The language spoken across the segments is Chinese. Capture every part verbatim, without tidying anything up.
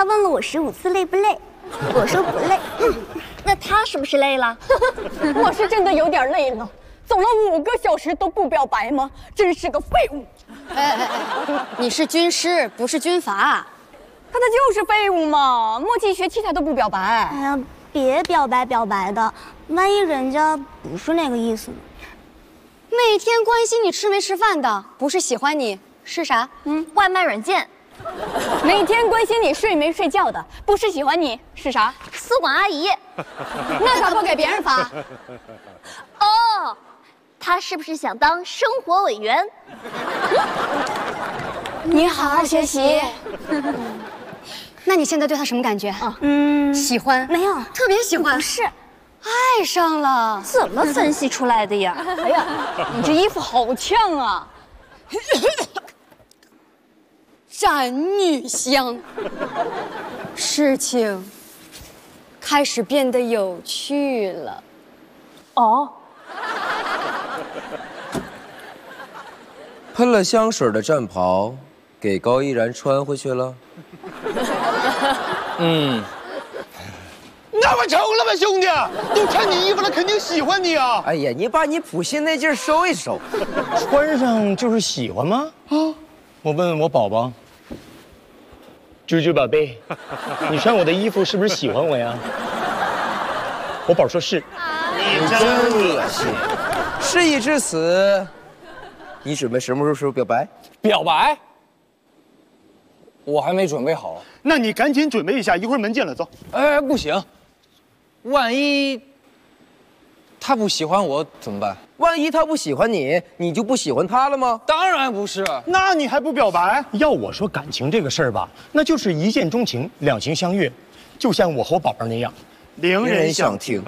他问了我十五次累不累，我说不累。那他是不是累了？ 我是真的有点累了，走了五个小时都不表白吗？真是个废物！ 哎哎哎，你是军师，不是军阀。 可他就是废物嘛，默契学期他都不表白。 哎呀，别表白表白的，万一人家不是那个意思呢？ 每天关心你吃没吃饭的，不是喜欢你是啥？ 嗯，外卖软件。 每天关心你睡没睡觉的，不是喜欢你是啥？ 宿管阿姨。 那咋不给别人发？ 哦，他是不是想当生活委员？ 你好好学习。那你现在对他什么感觉啊？ 嗯， 喜欢？ 没有， 特别喜欢？ 不是， 爱上了。 怎么分析出来的呀？ 哎呀，你这衣服好呛啊！ 斩女香，事情开始变得有趣了。 哦， 喷了香水的战袍给高依然穿回去了。 嗯， 那么丑了吗，兄弟？都看你衣服了，肯定喜欢你啊！ 哎呀，你把你普信那劲儿收一收。 穿上就是喜欢吗？啊，我问问我宝宝。啾啾宝贝，你穿我的衣服是不是喜欢我呀？我宝说是。 你真恶心！事已至此，你准备什么时候表白？ 表白？我还没准备好。 那你赶紧准备一下，一会儿门禁了，走。 哎，不行，万一他不喜欢我怎么办？ 万一他不喜欢你，你就不喜欢他了吗？ 当然不是。 那你还不表白？要我说感情这个事儿吧，那就是一见钟情，两情相悦，就像我和我宝宝那样，令人想听。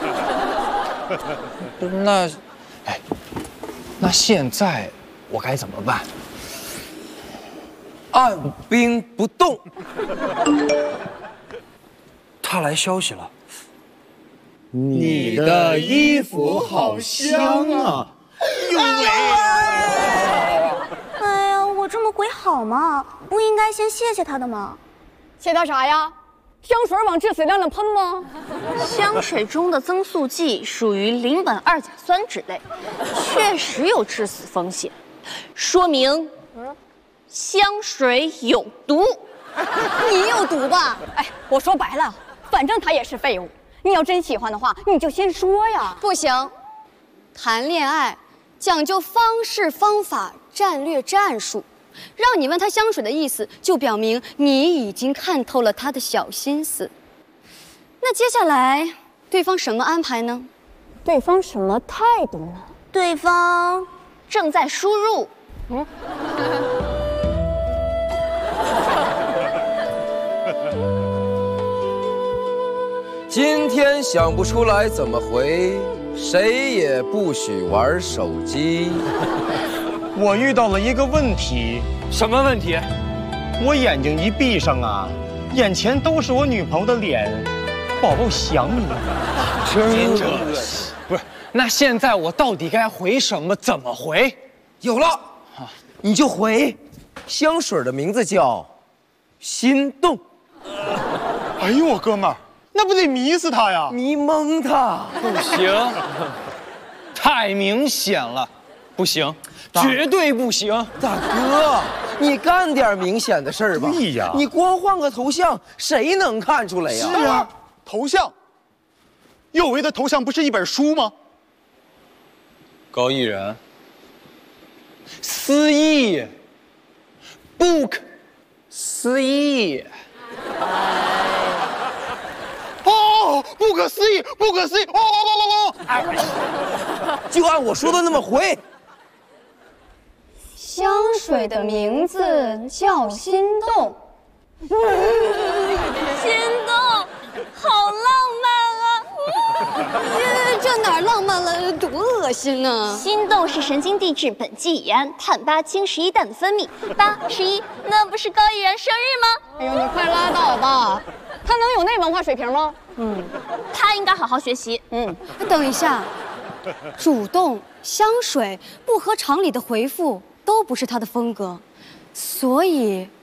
那，哎，那现在我该怎么办？ 按兵不动。 他来消息了。 你的衣服好香啊！呦喂！ 哎呀，我这么鬼好吗？不应该先谢谢他的吗？ 谢他啥呀？香水往致死量上喷吗？ 香水中的增速剂属于邻苯二甲酸酯类，确实有致死风险，说明香水有毒。 你有毒吧？ 哎，我说白了，反正他也是废物。你要真喜欢的话，你就先说呀。 不行，谈恋爱讲究方式、方法、战略、战术。让你问他香水的意思，就表明你已经看透了他的小心思。那接下来，对方什么安排呢？ 对方什么态度呢？ 对方正在输入。嗯。 今天想不出来怎么回，谁也不许玩手机。 我遇到了一个问题。 什么问题？ 我眼睛一闭上啊，眼前都是我女朋友的脸，宝宝想你了。 真恶心！不是，那现在我到底该回什么？怎么回？ 有了，你就回。香水的名字叫心动。 哎呦，我哥们儿，那不得迷死他呀！ 迷蒙他。 不行，太明显了，不行。绝对不行， 大哥，你干点明显的事儿吧。 对呀， 你光换个头像，谁能看出来呀？ 是啊，头像。有为的头像不是一本书吗？ 高艺人，思义，不可思议。 哦，不可思议，不可思议！哦哦哦哦哦！就按我说的那么回。 香水的名字叫心动， 心动，好浪漫啊！ 这哪儿浪漫了，多恶心呢！ 心动是神经递质苯基乙胺、碳八氢十一氮的分泌。八十一，那不是高艺然生日吗？ 哎呦，你快拉倒吧！他能有那文化水平吗？ 嗯，他应该好好学习。 嗯， 等一下，主动、香水、不合常理的回复。都不是他的风格，所以